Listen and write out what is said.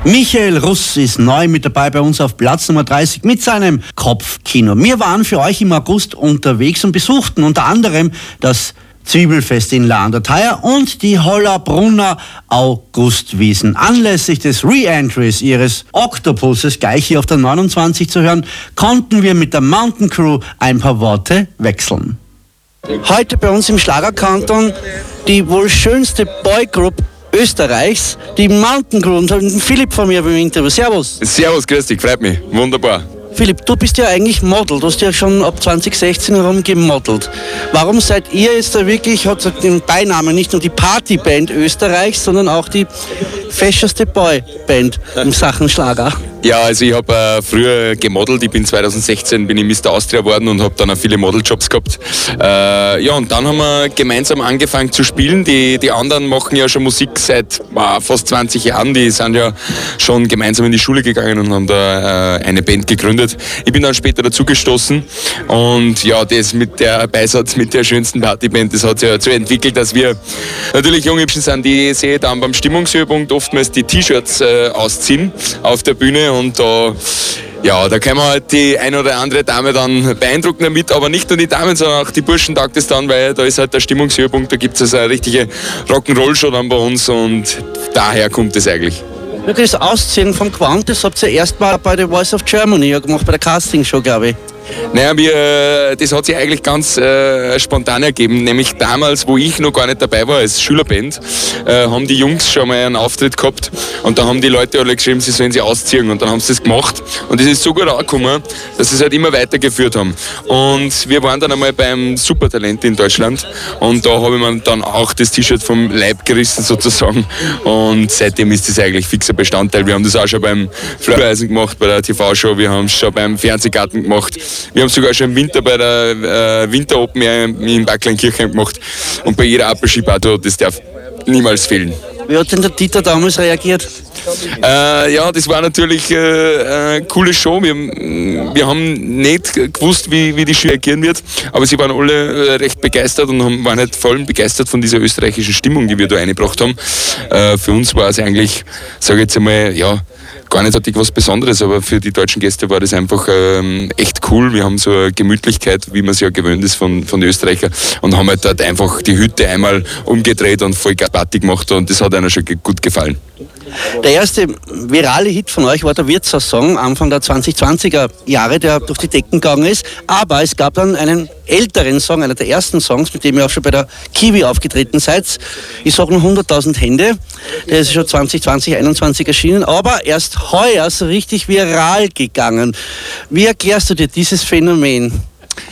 Michael Russ ist neu mit dabei bei uns auf Platz Nummer 30 mit seinem Kopfkino. Wir waren für euch im August unterwegs und besuchten unter anderem das Zwiebelfest in La an der Thaya und die Hollabrunner Augustwiesen. Anlässlich des Re-Entries ihres Oktopuses, gleich hier auf der 29 zu hören, konnten wir mit der Mountain Crew ein paar Worte wechseln. Heute bei uns im Schlagerkanton die wohl schönste Boygroup Österreichs, die Mountain Crew, und Philipp von mir beim Interview. Servus. Servus, grüß dich, freut mich, wunderbar. Philipp, du bist ja eigentlich Model, du hast ja schon ab 2016 herum gemodelt. Warum seid ihr jetzt da wirklich, hat den Beinamen, nicht nur die Partyband Österreichs, sondern auch die fescheste Boyband in Sachen Schlager? Ja, also ich habe früher gemodelt, ich bin 2016 bin ich Mr. Austria geworden und habe dann auch viele Modeljobs gehabt. Ja, und dann haben wir gemeinsam angefangen zu spielen. Die anderen machen ja schon Musik seit fast 20 Jahren, die sind ja schon gemeinsam in die Schule gegangen und haben da eine Band gegründet. Ich bin dann später dazugestoßen und ja, das mit der Beisatz mit der schönsten Partyband, das hat sich ja so entwickelt, dass wir natürlich junge Menschen sind, die sehe dann beim Stimmungshöhepunkt oftmals die T-Shirts ausziehen auf der Bühne und da kann man halt die ein oder andere Dame dann beeindrucken damit, aber nicht nur die Damen, sondern auch die Burschen taugt es dann, weil da ist halt der Stimmungshöhepunkt, da gibt es also eine richtige Rock'n'Roll-Show dann bei uns und daher kommt es eigentlich. Das Ausziehen vom Quant, das habt ihr erst mal bei The Voice of Germany gemacht, bei der Castingshow, glaube ich. Naja, das hat sich eigentlich ganz spontan ergeben, nämlich damals, wo ich noch gar nicht dabei war als Schülerband, haben die Jungs schon mal einen Auftritt gehabt und da haben die Leute alle geschrieben, sie sollen sich ausziehen und dann haben sie das gemacht und es ist so gut angekommen, dass sie es halt immer weitergeführt haben. Und wir waren dann einmal beim Supertalent in Deutschland und da habe ich mir dann auch das T-Shirt vom Leib gerissen sozusagen und seitdem ist das eigentlich fixer Bestandteil. Wir haben das auch schon beim Flöreisen gemacht, bei der TV-Show, wir haben es schon beim Fernsehgarten gemacht. Wir haben sogar schon im Winter bei der Winter Open Air in Backleinkirchen gemacht und bei jeder Apfelski-Party, das darf niemals fehlen. Wie hat denn der Dieter damals reagiert? Ja, das war natürlich eine coole Show. Wir haben nicht gewusst, wie die Show reagieren wird, aber sie waren alle recht begeistert und waren halt voll begeistert von dieser österreichischen Stimmung, die wir da eingebracht haben. Für uns war es eigentlich, sage ich jetzt einmal, ja, gar nicht was Besonderes, aber für die deutschen Gäste war das einfach echt cool. Wir haben so eine Gemütlichkeit, wie man es ja gewöhnt ist von den Österreichern und haben halt dort einfach die Hütte einmal umgedreht und voll Party gemacht und das hat einer schon gut gefallen. Der erste virale Hit von euch war der Wirtshaus-Song Anfang der 2020er Jahre, der durch die Decken gegangen ist. Aber es gab dann einen älteren Song, einer der ersten Songs, mit dem ihr auch schon bei der Kiwi aufgetreten seid. Ich sage nur 100.000 Hände. Der ist schon 2020, 2021 erschienen, aber erst heuer so richtig viral gegangen. Wie erklärst du dir dieses Phänomen?